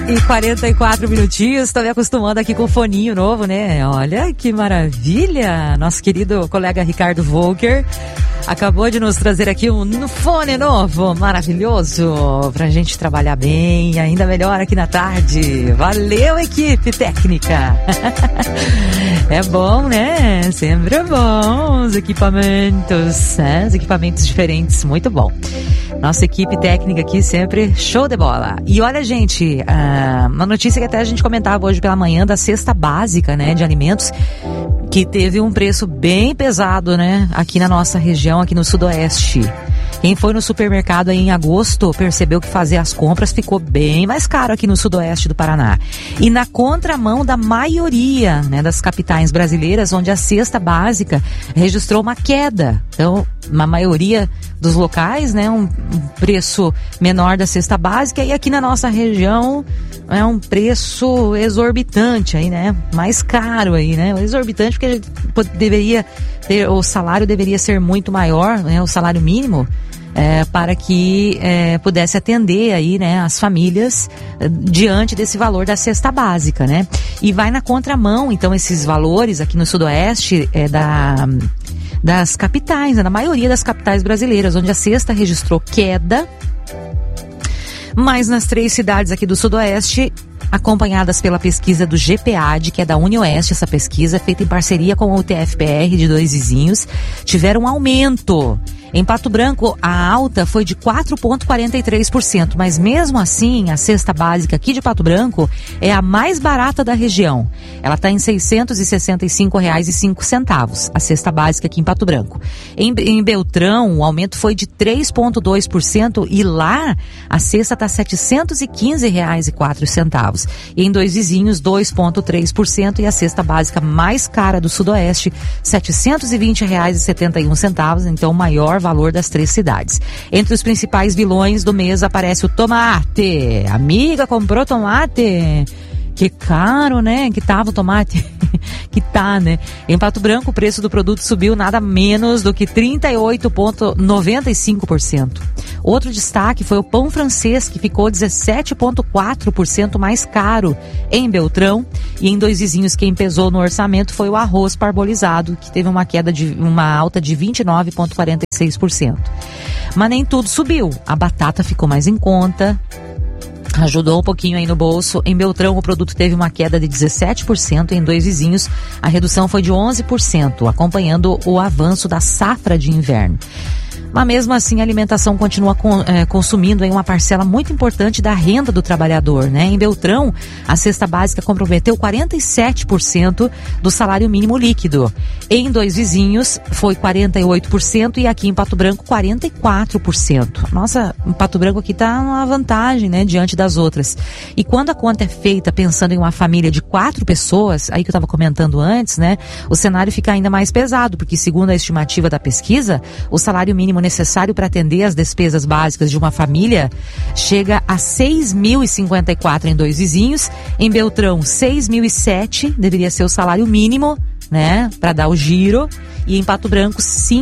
9h44, estou me acostumando aqui com o foninho novo, né? Olha que maravilha! Nosso querido colega Ricardo Volker acabou de nos trazer aqui um fone novo, maravilhoso, pra gente trabalhar bem, ainda melhor aqui na tarde. Valeu, equipe técnica! É bom, né? Sempre é bom os equipamentos, né? Os equipamentos diferentes, muito bom. Nossa equipe técnica aqui sempre show de bola. E olha, gente, uma notícia que até a gente comentava hoje pela manhã da cesta básica, né, de alimentos, que teve um preço bem pesado, né, aqui na nossa região, aqui no Sudoeste. Quem foi no supermercado aí em agosto percebeu que fazer as compras ficou bem mais caro aqui no Sudoeste do Paraná. E na contramão da maioria, né, das capitais brasileiras, onde a cesta básica registrou uma queda. Então, na maioria dos locais, né, um preço menor da cesta básica, e aqui na nossa região é um preço exorbitante aí, né, mais caro aí, né, exorbitante porque a gente deveria ter, o salário deveria ser muito maior, né, o salário mínimo, para que pudesse atender aí, né, as famílias diante desse valor da cesta básica, né? E vai na contramão, então, esses valores aqui no Sudoeste das capitais, né, na maioria das capitais brasileiras, onde a cesta registrou queda, mas nas 3 cidades aqui do Sudoeste, acompanhadas pela pesquisa do GPAD, que é da UniOeste, essa pesquisa feita em parceria com o TFPR de Dois Vizinhos, tiveram um aumento. Em Pato Branco, a alta foi de 4,43%, mas mesmo assim, a cesta básica aqui de Pato Branco é a mais barata da região. Ela está em R$ 665,05, a cesta básica aqui em Pato Branco. Em Beltrão, o aumento foi de 3,2% e lá a cesta está R$ 715,04. E em Dois Vizinhos, 2,3% e a cesta básica mais cara do Sudoeste, R$ 720,71, então o maior valor das 3 cidades. Entre os principais vilões do mês aparece o tomate. Amiga, comprou tomate? Que caro, né? Que tava o tomate. Que tá, né? Em Pato Branco, o preço do produto subiu nada menos do que 38,95%. Outro destaque foi o pão francês, que ficou 17,4% mais caro em Beltrão. E em Dois Vizinhos, quem pesou no orçamento foi o arroz parbolizado, que teve uma alta de 29,46%. Mas nem tudo subiu. A batata ficou mais em conta, ajudou um pouquinho aí no bolso. Em Beltrão, o produto teve uma queda de 17%. Em Dois Vizinhos, a redução foi de 11%, acompanhando o avanço da safra de inverno. Mas mesmo assim, a alimentação continua consumindo aí uma parcela muito importante da renda do trabalhador, né? Em Beltrão, a cesta básica comprometeu 47% do salário mínimo líquido. Em Dois Vizinhos, foi 48% e aqui em Pato Branco, 44%. Nossa, em Pato Branco aqui tá uma vantagem, né? Diante das outras. E quando a conta é feita pensando em uma família de 4 pessoas, aí que eu estava comentando antes, né? O cenário fica ainda mais pesado, porque segundo a estimativa da pesquisa, o salário mínimo necessário para atender as despesas básicas de uma família chega a R$ 6.054 em Dois Vizinhos. Em Beltrão, 6.007 deveria ser o salário mínimo, né, para dar o giro, e em Pato Branco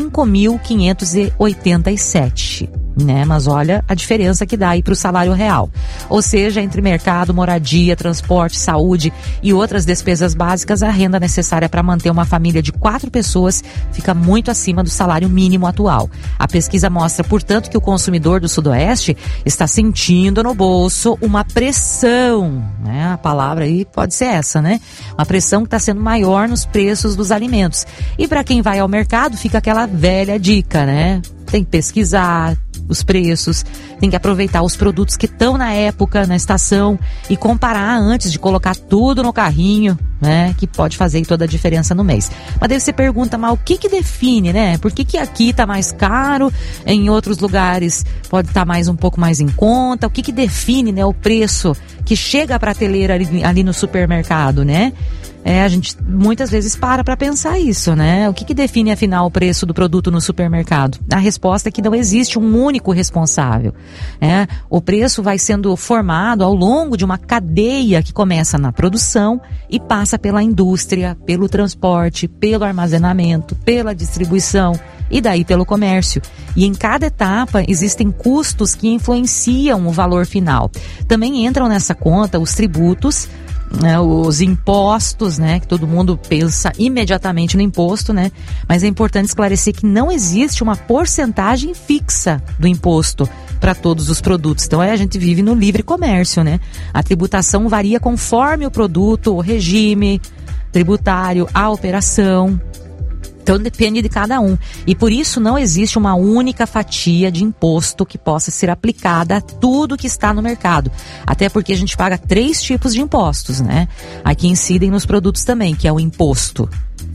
5.587, né? Mas olha a diferença que dá aí para o salário real. Ou seja, entre mercado, moradia, transporte, saúde e outras despesas básicas, a renda necessária para manter uma família de 4 pessoas fica muito acima do salário mínimo atual. A pesquisa mostra, portanto, que o consumidor do Sudoeste está sentindo no bolso uma pressão, né? A palavra aí pode ser essa, né? Uma pressão que está sendo maior nos preços dos alimentos. E para quem vai ao mercado, fica aquela velha dica, né? Tem que pesquisar os preços, tem que aproveitar os produtos que estão na época, na estação, e comparar antes de colocar tudo no carrinho, né? Que pode fazer toda a diferença no mês. Mas daí você pergunta, mas o que define, né? Por que aqui tá mais caro, em outros lugares pode estar um pouco mais em conta? O que define, né, o preço que chega à prateleira ali no supermercado, né? A gente muitas vezes para pensar isso, né? O que define, afinal, o preço do produto no supermercado? A resposta é que não existe um único responsável, né? O preço vai sendo formado ao longo de uma cadeia que começa na produção e passa pela indústria, pelo transporte, pelo armazenamento, pela distribuição e daí pelo comércio. E em cada etapa existem custos que influenciam o valor final. Também entram nessa conta os tributos, né, os impostos, né, que todo mundo pensa imediatamente no imposto, né, mas é importante esclarecer que não existe uma porcentagem fixa do imposto para todos os produtos. Então a gente vive no livre comércio, né? A tributação varia conforme o produto, o regime tributário, a operação. Então depende de cada um. E por isso não existe uma única fatia de imposto que possa ser aplicada a tudo que está no mercado. Até porque a gente paga 3 tipos de impostos, né? Aqui incidem nos produtos também, que é o imposto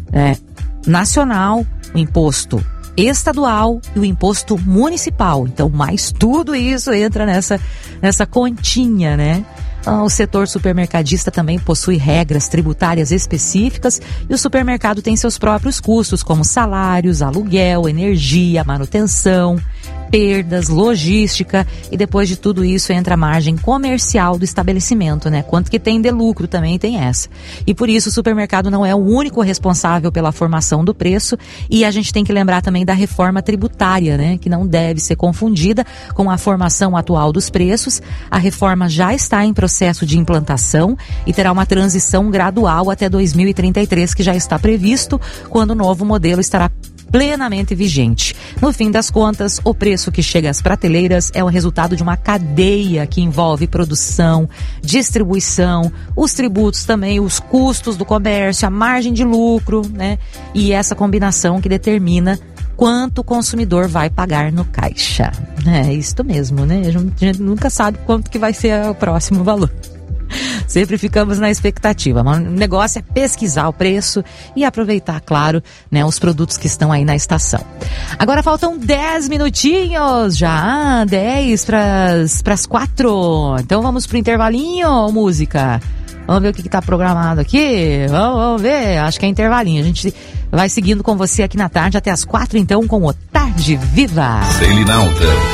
nacional, o imposto estadual e o imposto municipal. Então, mais tudo isso entra nessa continha, né? O setor supermercadista também possui regras tributárias específicas e o supermercado tem seus próprios custos, como salários, aluguel, energia, manutenção, perdas, logística, e depois de tudo isso entra a margem comercial do estabelecimento, né? Quanto que tem de lucro também tem essa. E por isso o supermercado não é o único responsável pela formação do preço, e a gente tem que lembrar também da reforma tributária, né? Que não deve ser confundida com a formação atual dos preços. A reforma já está em processo de implantação e terá uma transição gradual até 2033, que já está previsto, quando o novo modelo estará plenamente vigente. No fim das contas, o preço que chega às prateleiras é o resultado de uma cadeia que envolve produção, distribuição, os tributos também, os custos do comércio, a margem de lucro, né? E essa combinação que determina quanto o consumidor vai pagar no caixa. É isto mesmo, né? A gente nunca sabe quanto que vai ser o próximo valor. Sempre ficamos na expectativa. O negócio é pesquisar o preço e aproveitar, claro, né, os produtos que estão aí na estação. Agora faltam 10 minutinhos já, 10 para as 4. Então vamos pro intervalinho, música. Vamos ver o que está programado aqui. Vamos ver, acho que é intervalinho. A gente vai seguindo com você aqui na tarde até as 4, então, com o Tarde Viva. Selinalta.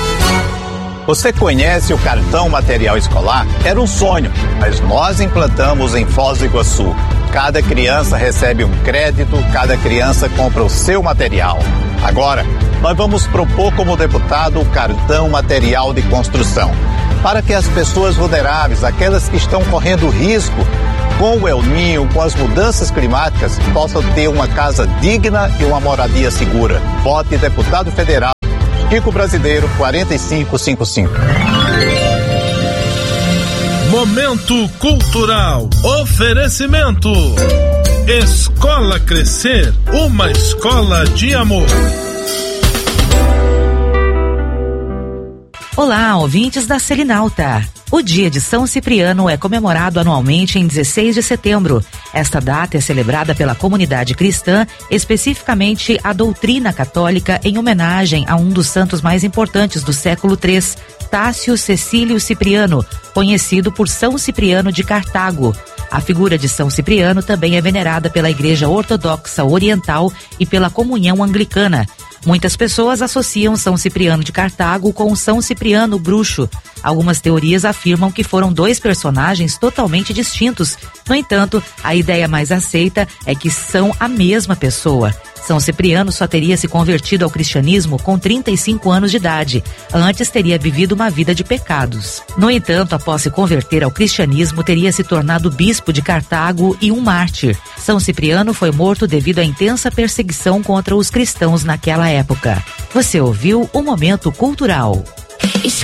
Você conhece o cartão material escolar? Era um sonho, mas nós implantamos em Foz do Iguaçu. Cada criança recebe um crédito, cada criança compra o seu material. Agora, nós vamos propor como deputado o cartão material de construção, para que as pessoas vulneráveis, aquelas que estão correndo risco com o El Niño, com as mudanças climáticas, possam ter uma casa digna e uma moradia segura. Vote deputado federal. Chico Brasileiro 4555. Momento Cultural. Oferecimento. Escola Crescer, uma escola de amor. Olá, ouvintes da Selinalta. O Dia de São Cipriano é comemorado anualmente em 16 de setembro. Esta data é celebrada pela comunidade cristã, especificamente a doutrina católica, em homenagem a um dos santos mais importantes do século III, Tácio Cecílio Cipriano, conhecido por São Cipriano de Cartago. A figura de São Cipriano também é venerada pela Igreja Ortodoxa Oriental e pela Comunhão Anglicana. Muitas pessoas associam São Cipriano de Cartago com São Cipriano Bruxo. Algumas teorias afirmam que foram 2 personagens totalmente distintos. No entanto, a ideia mais aceita é que são a mesma pessoa. São Cipriano só teria se convertido ao cristianismo com 35 anos de idade. Antes teria vivido uma vida de pecados. No entanto, após se converter ao cristianismo, teria se tornado bispo de Cartago e um mártir. São Cipriano foi morto devido à intensa perseguição contra os cristãos naquela época. Você ouviu o Momento Cultural.